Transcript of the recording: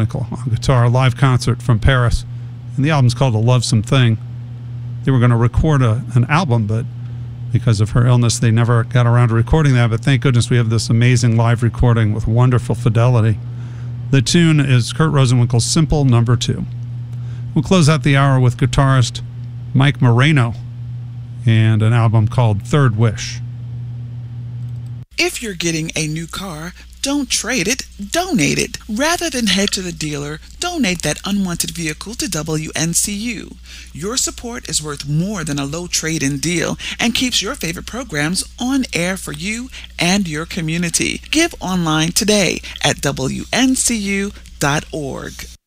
Rosenwinkel on guitar, live concert from Paris. And the album's called A Lovesome Thing. They were going to record an album, but because of her illness, they never got around to recording that. But thank goodness we have this amazing live recording with wonderful fidelity. The tune is Kurt Rosenwinkel's Simple No. 2. We'll close out the hour with guitarist Mike Moreno and an album called Third Wish. If you're getting a new car, don't trade it, donate it. Rather than head to the dealer, donate that unwanted vehicle to WNCU. Your support is worth more than a low trade-in deal and keeps your favorite programs on air for you and your community. Give online today at WNCU.org.